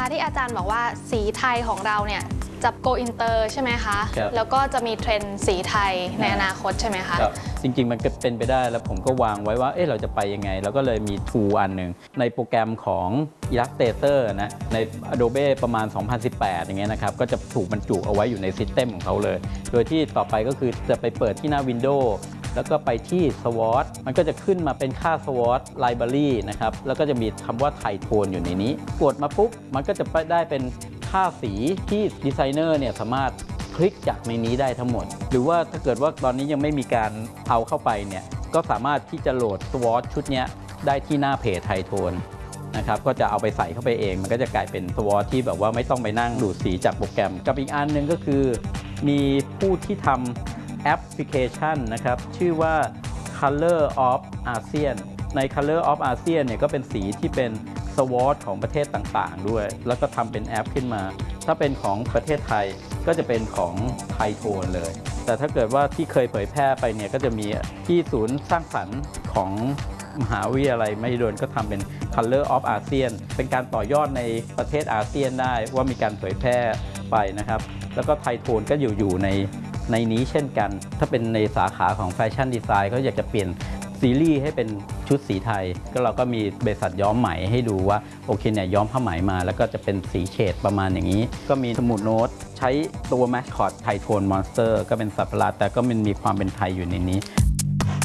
ที่อาจารย์บอกว่าสีไทยของเราเนี่ยจะโกอินเตอร์ใช่ไหมคะแล้วก็จะมีเทรนด์สีไทยในอนาคตใช่ไหมคะจริงๆมันก็เป็นไปได้แล้วผมก็วางไว้ว่าเราจะไปยังไงแล้วก็เลยมี tool อันหนึ่งในโปรแกรมของ Illustrator นะใน Adobe ประมาณ 2018 อย่างเงี้ยนะครับก็จะถูกบรรจุเอาไว้อยู่ในซิสเต็มของเขาเลยโดยที่ต่อไปก็คือจะไปเปิดที่หน้า Windows แล้วก็ไปที่ SWOT มันก็จะขึ้นมาเป็นค่า SWOT Library นะครับแล้วก็จะมีคำว่าไทโทนอยู่ในนี้กดมาปุ๊บมันก็จะได้เป็นค่าสีที่ดีไซเนอร์เนี่ยสามารถคลิกจากในนี้ได้ทั้งหมดหรือว่าถ้าเกิดว่าตอนนี้ยังไม่มีการเอาเข้าไปเนี่ยก็สามารถที่จะโหลด SWOT ชุดนี้ได้ที่หน้าเพจไทโทนนะครับก็จะเอาไปใส่เข้าไปเองมันก็จะกลายเป็น SWOT ที่แบบว่าไม่ต้องไปนั่งดูดสีจากโปรแกรมกับอีกอันหนึ่งก็คือมีผู้ที่ทำแอปพลิเคชันนะครับชื่อว่า Color of ASEAN ใน Color of ASEAN เนี่ยก็เป็นสีที่เป็นสวอตของประเทศต่างๆด้วยแล้วก็ทำเป็นแอปขึ้นมาถ้าเป็นของประเทศไทยก็จะเป็นของไทโทนเลยแต่ถ้าเกิดว่าที่เคยเผยแพร่ไปเนี่ยก็จะมีที่ศูนย์สร้างสรรค์ของมหาวิทยาลัยมหิดลก็ทำเป็น Color of ASEAN เป็นการต่อยอดในประเทศอาเซียนได้ว่ามีการเผยแพร่ไปนะครับแล้วก็ไทโทนก็อยู่ในนี้เช่นกันถ้าเป็นในสาขาของแฟชั่นดีไซน์เขาอยากจะเปลี่ยนซีรีส์ให้เป็นชุดสีไทยก็เราก็มีบริษัทย้อมไหมให้ดูว่าโอเคเนี่ยย้อมผ้าไหมมาแล้วก็จะเป็นสีเฉดประมาณอย่างนี้ก็มีสมุดโน้ตใช้ตัวแมสคอตไทโทนมอนสเตอร์ก็เป็นสัตว์ประหลาดแต่ก็มันมีความเป็นไทยอยู่ในนี้